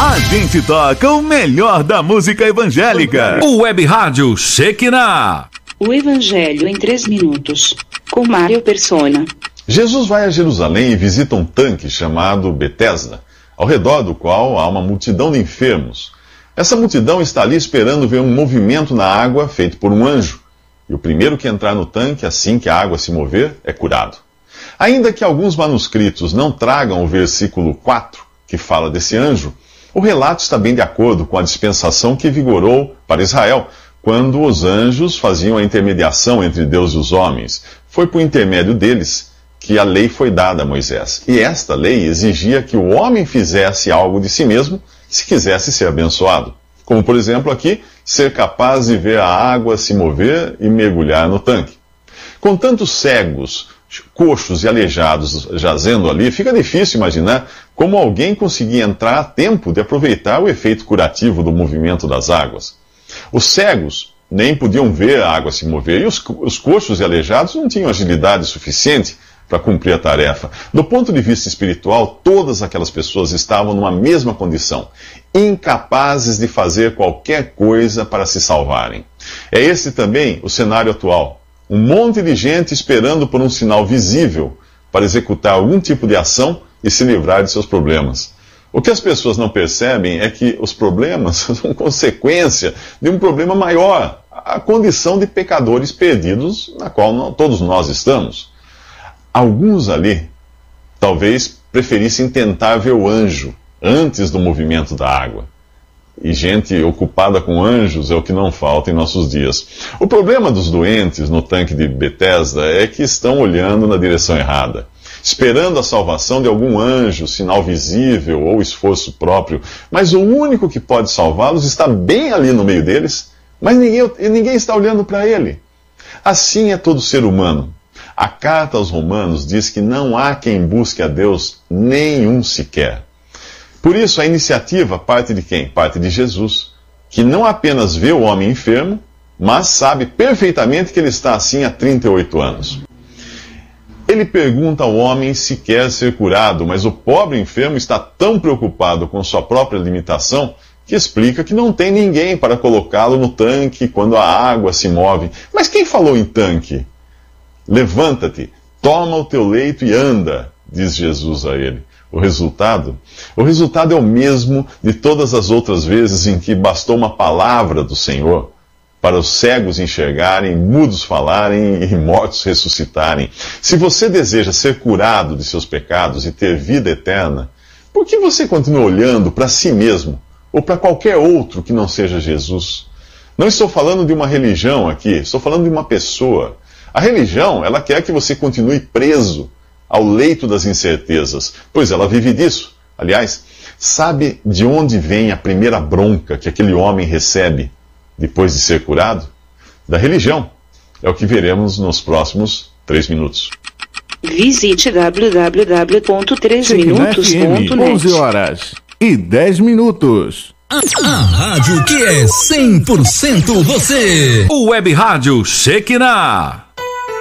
A gente toca o melhor da música evangélica. O Web Rádio Shekinah. O Evangelho em 3 minutos, com Mário Persona. Jesus vai a Jerusalém e visita um tanque chamado Betesda, ao redor do qual há uma multidão de enfermos. Essa multidão está ali esperando ver um movimento na água feito por um anjo. E o primeiro que entrar no tanque, assim que a água se mover, é curado. Ainda que alguns manuscritos não tragam o versículo 4, que fala desse anjo, o relato está bem de acordo com a dispensação que vigorou para Israel, quando os anjos faziam a intermediação entre Deus e os homens. Foi por intermédio deles que a lei foi dada a Moisés. E esta lei exigia que o homem fizesse algo de si mesmo se quisesse ser abençoado. Como, por exemplo, aqui, ser capaz de ver a água se mover e mergulhar no tanque. Com tantos cegos, coxos e aleijados jazendo ali, fica difícil imaginar como alguém conseguia entrar a tempo de aproveitar o efeito curativo do movimento das águas. Os cegos nem podiam ver a água se mover, e os coxos e aleijados não tinham agilidade suficiente para cumprir a tarefa. Do ponto de vista espiritual, todas aquelas pessoas estavam numa mesma condição, incapazes de fazer qualquer coisa para se salvarem. É esse também o cenário atual. Um monte de gente esperando por um sinal visível para executar algum tipo de ação e se livrar de seus problemas. O que as pessoas não percebem é que os problemas são consequência de um problema maior, a condição de pecadores perdidos na qual todos nós estamos. Alguns ali talvez preferissem tentar ver o anjo antes do movimento da água. E gente ocupada com anjos é o que não falta em nossos dias. O problema dos doentes no tanque de Betesda é que estão olhando na direção errada, esperando a salvação de algum anjo, sinal visível ou esforço próprio. Mas o único que pode salvá-los está bem ali no meio deles, mas ninguém está olhando para ele. Assim é todo ser humano. A carta aos Romanos diz que não há quem busque a Deus, nenhum sequer. Por isso, a iniciativa parte de quem? Parte de Jesus, que não apenas vê o homem enfermo, mas sabe perfeitamente que ele está assim há 38 anos. Ele pergunta ao homem se quer ser curado, mas o pobre enfermo está tão preocupado com sua própria limitação que explica que não tem ninguém para colocá-lo no tanque quando a água se move. Mas quem falou em tanque? Levanta-te, toma o teu leito e anda, diz Jesus a ele. O resultado é o mesmo de todas as outras vezes em que bastou uma palavra do Senhor para os cegos enxergarem, mudos falarem e mortos ressuscitarem. Se você deseja ser curado de seus pecados e ter vida eterna, por que você continua olhando para si mesmo ou para qualquer outro que não seja Jesus? Não estou falando de uma religião aqui, estou falando de uma pessoa. A religião, ela quer que você continue preso ao leito das incertezas, pois ela vive disso. Aliás, sabe de onde vem a primeira bronca que aquele homem recebe depois de ser curado? Da religião. É o que veremos nos próximos 3 minutos. Visite www.3minutos.net. 11h10. A rádio que é 100% você. O Web Rádio Shekinah.